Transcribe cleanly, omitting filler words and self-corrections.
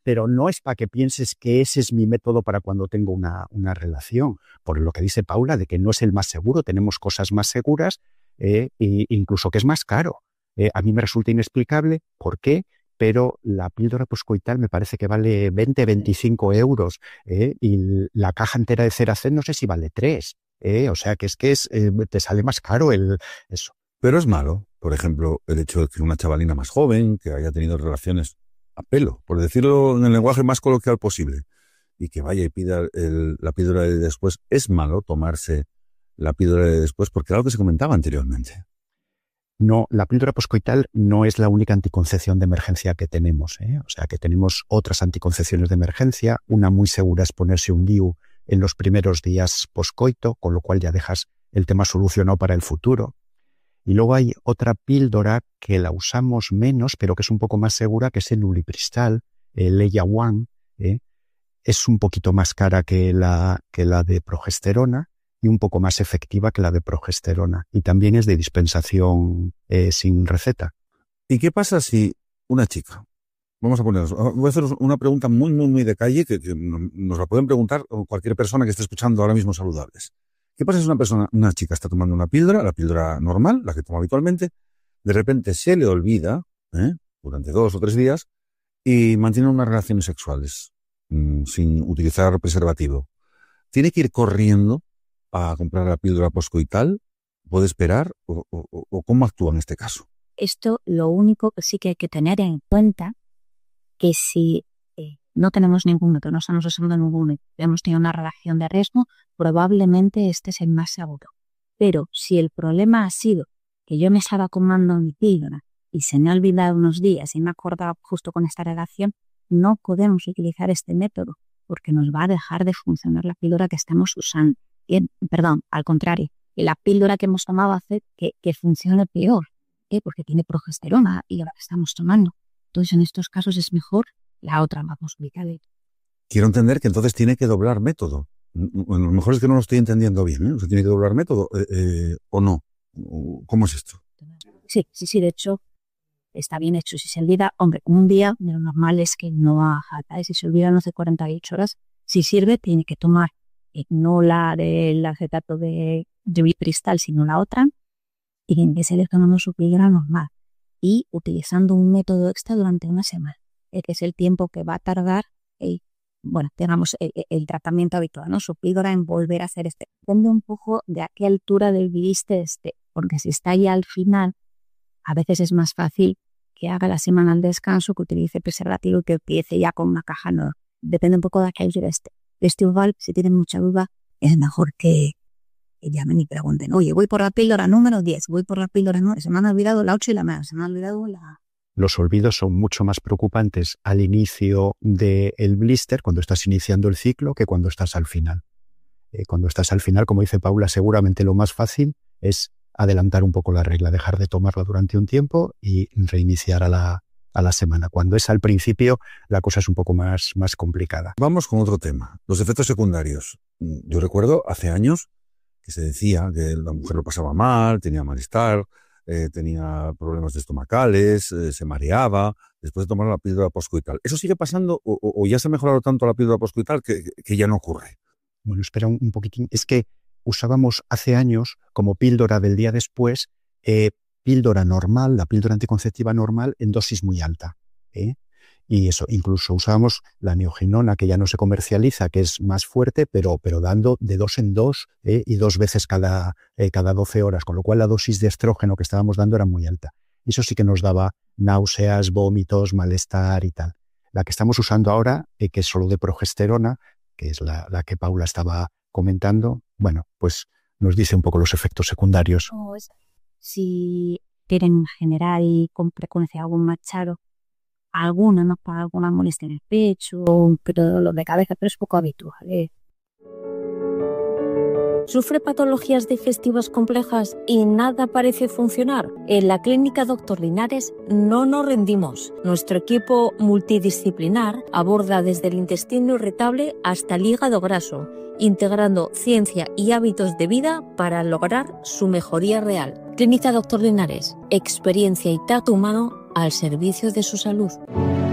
pero no es para que pienses que ese es mi método para cuando tengo una relación. Por lo que dice Paula, de que no es el más seguro, tenemos cosas más seguras e incluso que es más caro. A mí me resulta inexplicable por qué, pero la píldora poscoital me parece que vale 20-25 euros y la caja entera de Ceracet no sé si vale 3. O sea que te sale más caro eso. Pero es malo, por ejemplo, el hecho de que una chavalina más joven, que haya tenido relaciones a pelo, por decirlo en el lenguaje más coloquial posible, y que vaya y pida la píldora de después, es malo tomarse la píldora de después, porque era algo que se comentaba anteriormente. No, la píldora poscoital no es la única anticoncepción de emergencia que tenemos, O sea, que tenemos otras anticoncepciones de emergencia. Una muy segura es ponerse un DIU en los primeros días poscoito, con lo cual ya dejas el tema solucionado para el futuro. Y luego hay otra píldora que la usamos menos, pero que es un poco más segura, que es el ulipristal, el Leia One. Es un poquito más cara que la de progesterona y un poco más efectiva que la de progesterona. Y también es de dispensación sin receta. ¿Y qué pasa si una chica? Voy a hacer una pregunta muy, muy, muy de calle que nos la pueden preguntar cualquier persona que esté escuchando ahora mismo Saludables. ¿Qué pasa si una chica está tomando una píldora, la píldora normal, la que toma habitualmente, de repente se le olvida, durante 2 o 3 días, y mantiene unas relaciones sexuales sin utilizar preservativo? ¿Tiene que ir corriendo a comprar la píldora poscoital? ¿Puede esperar? ¿O cómo actúa en este caso? Esto, lo único que sí que hay que tener en cuenta, que si no tenemos ningún método, no estamos usando ningún método, hemos tenido una relación de riesgo, probablemente este es el más seguro. Pero si el problema ha sido que yo me estaba tomando mi píldora y se me ha olvidado unos días y me he acordado justo con esta relación, no podemos utilizar este método porque nos va a dejar de funcionar la píldora que estamos usando. Al contrario, la píldora que hemos tomado hace que funcione peor, porque tiene progesterona y la que estamos tomando. Entonces, en estos casos es mejor la otra, la poscoital. Quiero entender que entonces tiene que doblar método. A lo mejor es que no lo estoy entendiendo bien, O sea, ¿tiene que doblar método o no? ¿Cómo es esto? Sí, de hecho, está bien hecho. Si se olvida, hombre, un día, lo normal es que no haga falta. Si se olvida, no hace 48 horas, si sirve, tiene que tomar no la del acetato de ulipristal, sino la otra, y tiene que seguir tomando su píldora normal y utilizando un método extra durante una semana, que es el tiempo que va a tardar el tratamiento habitual, ¿no? Su píldora en volver a hacer Depende un poco de a qué altura del viviste porque si está ya al final, a veces es más fácil que haga la semana al descanso, que utilice preservativo y que empiece ya con una caja nueva. Depende un poco de a qué altura esté. Igual, si tienen mucha duda, es mejor que llamen y pregunten, oye, voy por la píldora número 10, voy por la píldora 9, se me han olvidado la 8 y la 9, se me han olvidado la... Los olvidos son mucho más preocupantes al inicio del blister, cuando estás iniciando el ciclo, que cuando estás al final. Cuando estás al final, como dice Paula, seguramente lo más fácil es adelantar un poco la regla, dejar de tomarla durante un tiempo y reiniciar a la semana. Cuando es al principio, la cosa es un poco más complicada. Vamos con otro tema, los efectos secundarios. Yo recuerdo hace años que se decía que la mujer lo pasaba mal, tenía malestar, tenía problemas estomacales, se mareaba después de tomar la píldora poscoital. ¿Eso sigue pasando o ya se ha mejorado tanto la píldora poscoital que ya no ocurre? Bueno, espera un poquitín. Es que usábamos hace años como píldora del día después, píldora normal, la píldora anticonceptiva normal en dosis muy alta. Y eso, incluso usábamos la neogenona, que ya no se comercializa, que es más fuerte, pero dando de 2 en 2 y 2 veces cada 12 horas, con lo cual la dosis de estrógeno que estábamos dando era muy alta. Y eso sí que nos daba náuseas, vómitos, malestar y tal. La que estamos usando ahora, que es solo de progesterona, que es la que Paula estaba comentando, bueno, pues nos dice un poco los efectos secundarios. Si quieren generar y con frecuencia algún machado, alguna molestia en el pecho, pero dolor de cabeza, pero es poco habitual. ¿Sufre patologías digestivas complejas y nada parece funcionar? En la Clínica Dr. Linares no nos rendimos. Nuestro equipo multidisciplinar aborda desde el intestino irritable hasta el hígado graso, integrando ciencia y hábitos de vida para lograr su mejoría real. Clínica Dr. Linares, experiencia y tacto humano al servicio de su salud.